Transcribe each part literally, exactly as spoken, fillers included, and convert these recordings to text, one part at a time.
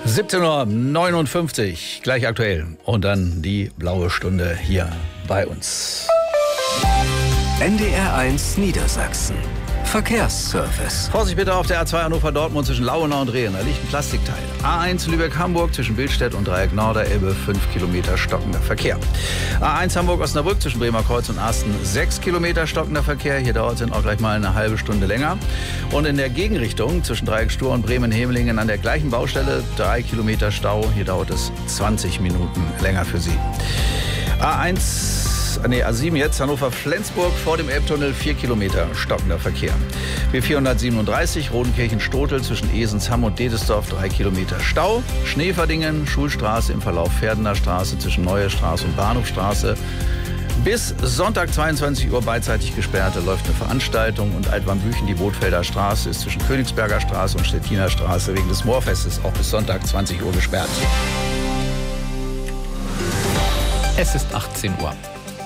siebzehn Uhr neunundfünfzig, gleich aktuell. Und dann die blaue Stunde hier bei uns. N D R eins Niedersachsen. Verkehrsservice. Vorsicht bitte auf der A zwei Hannover-Dortmund zwischen Lauenau und Rehen. Da liegt ein Plastikteil. A eins Lübeck-Hamburg zwischen Billstedt und Dreieck Norderelbe fünf Kilometer stockender Verkehr. A eins Hamburg-Osnabrück zwischen Bremer Kreuz und Asten sechs Kilometer stockender Verkehr. Hier dauert es auch gleich mal eine halbe Stunde länger. Und in der Gegenrichtung zwischen Dreieck Stur und Bremen-Hemelingen an der gleichen Baustelle drei Kilometer Stau. Hier dauert es zwanzig Minuten länger für Sie. A eins Nee, A sieben jetzt, Hannover-Flensburg vor dem Elbtunnel, vier Kilometer stockender Verkehr. B vierhundertsiebenunddreißig, Rodenkirchen-Stotel zwischen Esens-Hamm und Dedesdorf, drei Kilometer Stau. Schneverdingen, Schulstraße im Verlauf Pferdener Straße zwischen Neue Straße und Bahnhofstraße. Bis Sonntag zweiundzwanzig Uhr beidseitig gesperrt, da läuft eine Veranstaltung. Und Altwarmbüchen, die Bootfelder Straße, ist zwischen Königsberger Straße und Stettiner Straße wegen des Moorfestes auch bis Sonntag zwanzig Uhr gesperrt. Es ist achtzehn Uhr.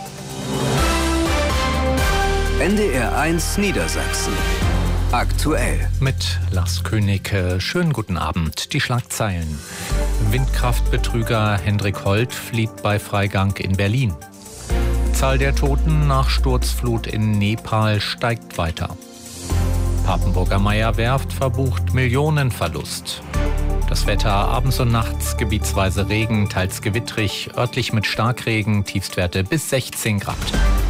N D R eins Niedersachsen. Aktuell. Mit Lars König. Schönen guten Abend. Die Schlagzeilen. Windkraftbetrüger Hendrik Holt flieht bei Freigang in Berlin. Zahl der Toten nach Sturzflut in Nepal steigt weiter. Papenburger Meierwerft verbucht Millionenverlust. Das Wetter abends und nachts gebietsweise Regen, teils gewittrig, örtlich mit Starkregen, Tiefstwerte bis sechzehn Grad.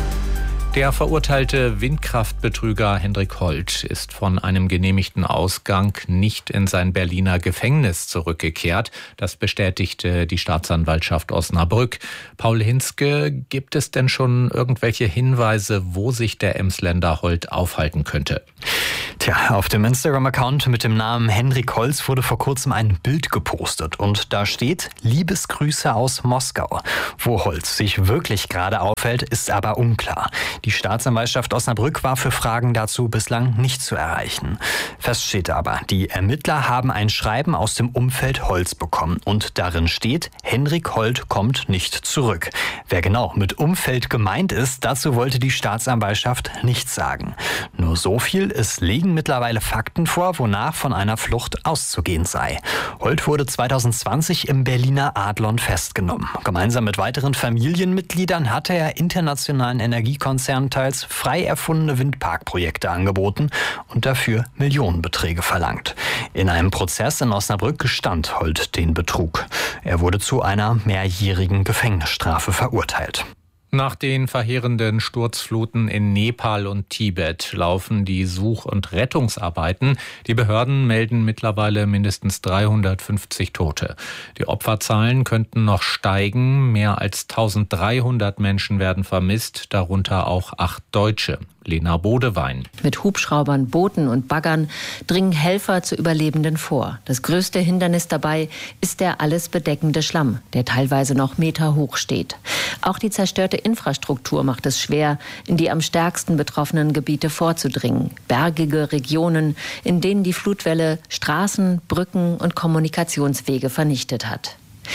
Der verurteilte Windkraftbetrüger Hendrik Holt ist von einem genehmigten Ausgang nicht in sein Berliner Gefängnis zurückgekehrt. Das bestätigte die Staatsanwaltschaft Osnabrück. Paul Hinzke, gibt es denn schon irgendwelche Hinweise, wo sich der Emsländer Holt aufhalten könnte? Tja, auf dem Instagram-Account mit dem Namen Hendrik Holz wurde vor kurzem ein Bild gepostet und da steht: Liebesgrüße aus Moskau. Wo Holz sich wirklich gerade aufhält, ist aber unklar. Die Staatsanwaltschaft Osnabrück war für Fragen dazu bislang nicht zu erreichen. Fest steht aber, die Ermittler haben ein Schreiben aus dem Umfeld Holz bekommen und darin steht: Hendrik Holt kommt nicht zurück. Wer genau mit Umfeld gemeint ist, dazu wollte die Staatsanwaltschaft nichts sagen. Nur so viel: Es liegen mittlerweile Fakten vor, wonach von einer Flucht auszugehen sei. Holt wurde zweitausendzwanzig im Berliner Adlon festgenommen. Gemeinsam mit weiteren Familienmitgliedern hatte er internationalen Energiekonzernen teils frei erfundene Windparkprojekte angeboten und dafür Millionenbeträge verlangt. In einem Prozess in Osnabrück gestand Holt den Betrug. Er wurde zu einer mehrjährigen Gefängnisstrafe verurteilt. Nach den verheerenden Sturzfluten in Nepal und Tibet laufen die Such- und Rettungsarbeiten. Die Behörden melden mittlerweile mindestens dreihundertfünfzig Tote. Die Opferzahlen könnten noch steigen. Mehr als eintausenddreihundert Menschen werden vermisst, darunter auch acht Deutsche. Lena Bodewein. Mit Hubschraubern, Booten und Baggern dringen Helfer zu Überlebenden vor. Das größte Hindernis dabei ist der alles bedeckende Schlamm, der teilweise noch Meter hoch steht. Auch die zerstörte Infrastruktur macht es schwer, in die am stärksten betroffenen Gebiete vorzudringen. Bergige Regionen, in denen die Flutwelle Straßen, Brücken und Kommunikationswege vernichtet hat.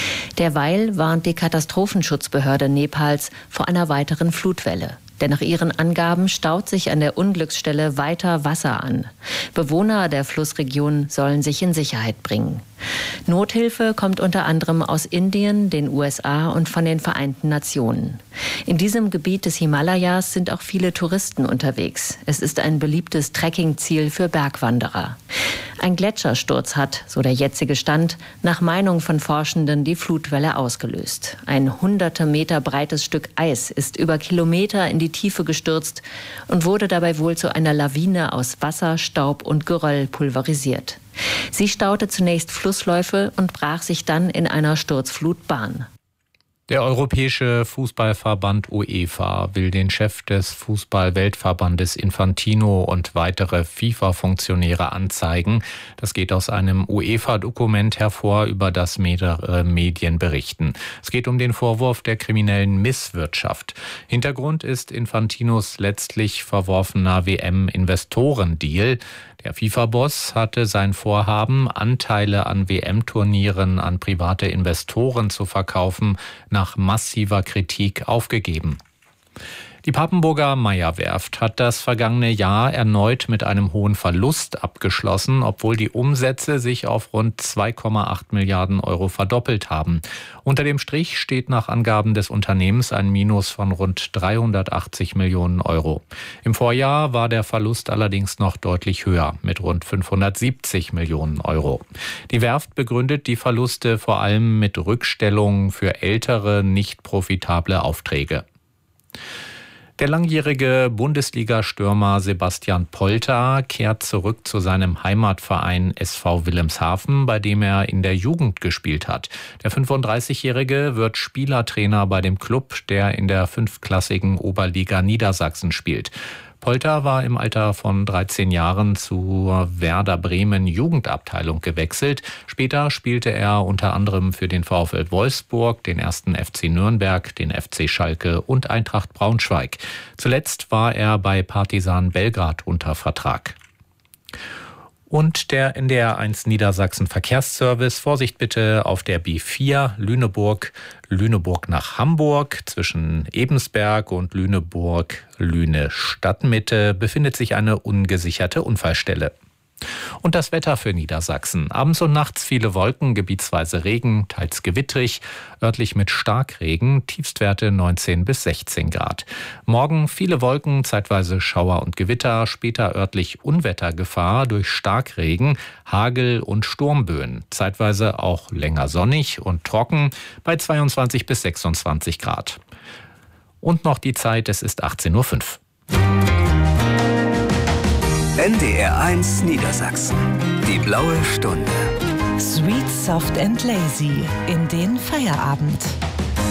Derweil warnt die Katastrophenschutzbehörde Nepals vor einer weiteren Flutwelle. Denn nach ihren Angaben staut sich an der Unglücksstelle weiter Wasser an. Bewohner der Flussregion sollen sich in Sicherheit bringen. Nothilfe kommt unter anderem aus Indien, den U S A und von den Vereinten Nationen. In diesem Gebiet des Himalayas sind auch viele Touristen unterwegs. Es ist ein beliebtes Trekkingziel für Bergwanderer. Ein Gletschersturz hat, so der jetzige Stand, nach Meinung von Forschenden die Flutwelle ausgelöst. Ein hunderte Meter breites Stück Eis ist über Kilometer in die Tiefe gestürzt und wurde dabei wohl zu einer Lawine aus Wasser, Staub und Geröll pulverisiert. Sie staute zunächst Flussläufe und brach sich dann in einer Sturzflut Bahn. Der Europäische Fußballverband UEFA will den Chef des Fußball-Weltverbandes Infantino und weitere FIFA-Funktionäre anzeigen. Das geht aus einem UEFA-Dokument hervor, über das mehrere Medien berichten. Es geht um den Vorwurf der kriminellen Misswirtschaft. Hintergrund ist Infantinos letztlich verworfener W M-Investorendeal. Der FIFA-Boss hatte sein Vorhaben, Anteile an W M-Turnieren an private Investoren zu verkaufen, nach massiver Kritik aufgegeben. Die Papenburger Meyer-Werft hat das vergangene Jahr erneut mit einem hohen Verlust abgeschlossen, obwohl die Umsätze sich auf rund zwei Komma acht Milliarden Euro verdoppelt haben. Unter dem Strich steht nach Angaben des Unternehmens ein Minus von rund dreihundertachtzig Millionen Euro. Im Vorjahr war der Verlust allerdings noch deutlich höher, mit rund fünfhundertsiebzig Millionen Euro. Die Werft begründet die Verluste vor allem mit Rückstellungen für ältere, nicht profitable Aufträge. Der langjährige Bundesliga-Stürmer Sebastian Polter kehrt zurück zu seinem Heimatverein S V Wilhelmshaven, bei dem er in der Jugend gespielt hat. Der fünfunddreißigjährige wird Spielertrainer bei dem Klub, der in der fünfklassigen Oberliga Niedersachsen spielt. Polter war im Alter von dreizehn Jahren zur Werder Bremen Jugendabteilung gewechselt. Später spielte er unter anderem für den VfL Wolfsburg, den ersten F C Nürnberg, den F C Schalke und Eintracht Braunschweig. Zuletzt war er bei Partizan Belgrad unter Vertrag. Und der N D R eins Niedersachsen Verkehrsservice. Vorsicht bitte auf der B vier Lüneburg, Lüneburg nach Hamburg. Zwischen Ebensberg und Lüneburg, Lüne Stadtmitte befindet sich eine ungesicherte Unfallstelle. Und das Wetter für Niedersachsen. Abends und nachts viele Wolken, gebietsweise Regen, teils gewittrig, örtlich mit Starkregen, Tiefstwerte neunzehn bis sechzehn Grad. Morgen viele Wolken, zeitweise Schauer und Gewitter, später örtlich Unwettergefahr durch Starkregen, Hagel und Sturmböen. Zeitweise auch länger sonnig und trocken bei zweiundzwanzig bis sechsundzwanzig Grad. Und noch die Zeit, es ist achtzehn Uhr fünf. N D R eins Niedersachsen. Die blaue Stunde. Sweet, soft and lazy in den Feierabend.